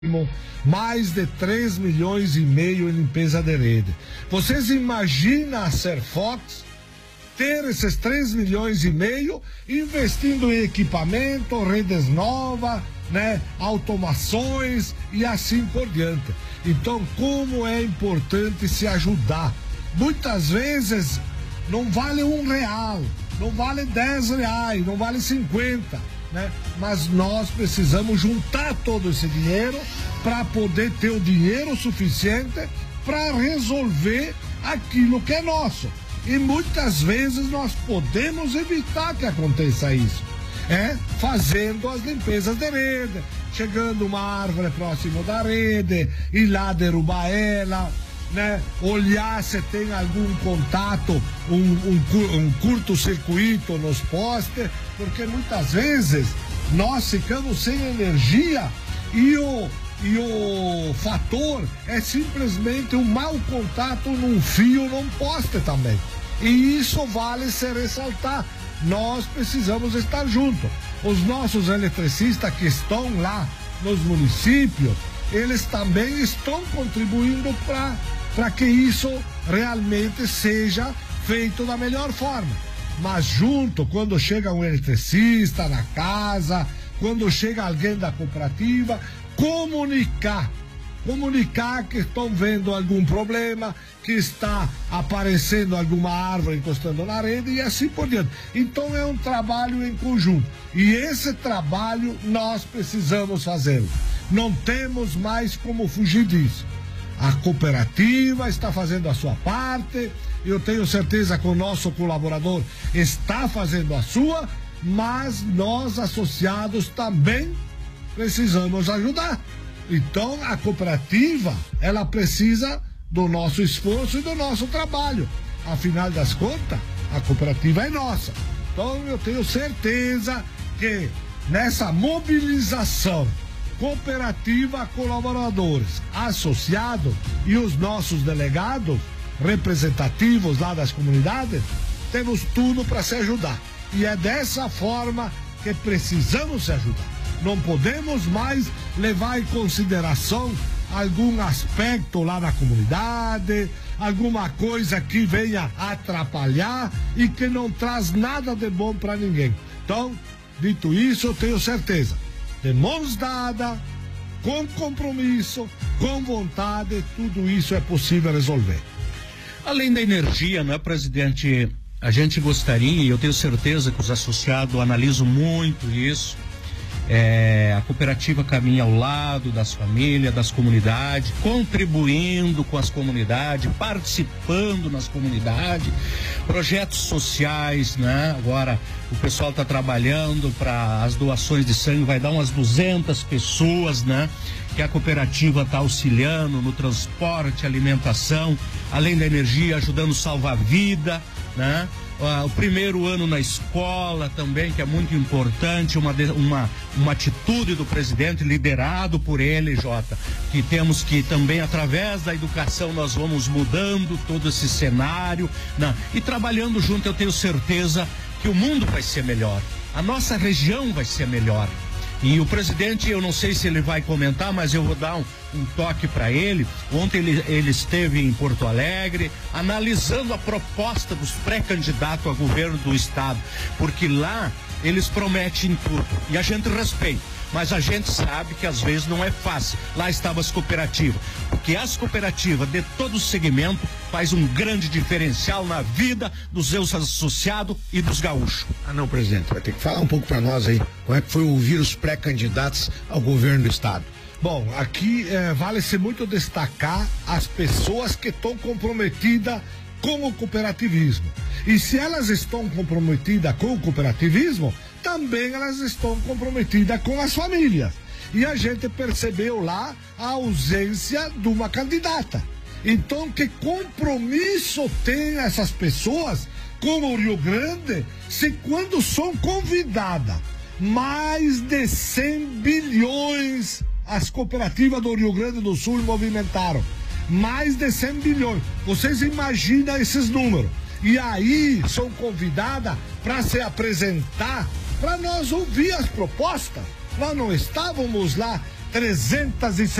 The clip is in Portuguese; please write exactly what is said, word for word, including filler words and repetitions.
mais de três milhões e meio em limpeza de rede. Vocês imaginam a Serfox ter esses três milhões e meio investindo em equipamento, redes novas, né, automações e assim por diante. Então, como é importante se ajudar. Muitas vezes não vale um real, não vale dez reais, não vale cinquenta. Né? Mas nós precisamos juntar todo esse dinheiro para poder ter o dinheiro suficiente para resolver aquilo que é nosso. E muitas vezes nós podemos evitar que aconteça isso, é fazendo as limpezas de rede, chegando uma árvore próximo da rede, ir lá derrubar ela, né? Olhar se tem algum contato, um, um, um curto-circuito nos postes, porque muitas vezes nós ficamos sem energia e o, e o fator é simplesmente um mau contato num fio, num poste também. E isso vale se ressaltar. Nós precisamos estar juntos. Os nossos eletricistas que estão lá nos municípios, eles também estão contribuindo para para que isso realmente seja feito da melhor forma. Mas junto, quando chega um eletricista na casa, quando chega alguém da cooperativa, comunicar, comunicar que estão vendo algum problema, que está aparecendo alguma árvore encostando na rede e assim por diante. Então é um trabalho em conjunto. E esse trabalho nós precisamos fazê-lo. Não temos mais como fugir disso. A cooperativa está fazendo a sua parte, eu tenho certeza que o nosso colaborador está fazendo a sua, mas nós associados também precisamos ajudar. Então a cooperativa, ela precisa do nosso esforço e do nosso trabalho. Afinal das contas, a cooperativa é nossa. Então eu tenho certeza que nessa mobilização cooperativa, colaboradores, associados e os nossos delegados representativos lá das comunidades, temos tudo para se ajudar. E é dessa forma que precisamos se ajudar. Não podemos mais levar em consideração algum aspecto lá na comunidade, alguma coisa que venha atrapalhar e que não traz nada de bom para ninguém. Então, dito isso, eu tenho certeza. De mãos dadas, com compromisso, com vontade, tudo isso é possível resolver. Além da energia, né, presidente, a gente gostaria, e eu tenho certeza que os associados analisam muito isso, é, a cooperativa caminha ao lado das famílias, das comunidades, contribuindo com as comunidades, participando nas comunidades, projetos sociais, né? Agora o pessoal está trabalhando para as doações de sangue, vai dar umas duzentas pessoas, né? Que a cooperativa está auxiliando no transporte, alimentação, além da energia, ajudando a salvar a vida, né? Uh, o primeiro ano na escola também, que é muito importante, uma, uma, uma atitude do presidente, liderado por ele, Jota, que temos que também, através da educação, nós vamos mudando todo esse cenário, né? E trabalhando junto, eu tenho certeza que o mundo vai ser melhor, a nossa região vai ser melhor. E o presidente, eu não sei se ele vai comentar, mas eu vou dar um, um toque para ele. Ontem ele, ele esteve em Porto Alegre, analisando a proposta dos pré-candidatos a governo do estado, porque lá eles prometem tudo e a gente respeita, mas a gente sabe que às vezes não é fácil. Lá estavam as cooperativas, porque as cooperativas de todo o segmento faz um grande diferencial na vida dos seus associados e dos gaúchos. Ah não, presidente, vai ter que falar um pouco para nós aí, como é que foi ouvir os pré-candidatos ao governo do estado. Bom, aqui é, vale-se muito destacar as pessoas que estão comprometidas com o cooperativismo. E se elas estão comprometidas com o cooperativismo, também elas estão comprometidas com as famílias. E a gente percebeu lá a ausência de uma candidata. Então, que compromisso tem essas pessoas com o Rio Grande, se quando são convidadas, mais de cem bilhões as cooperativas do Rio Grande do Sul movimentaram. Mais de cem bilhões. Vocês imaginam esses números. E aí são convidadas para se apresentar, para nós ouvir as propostas. Nós não estávamos lá trezentos e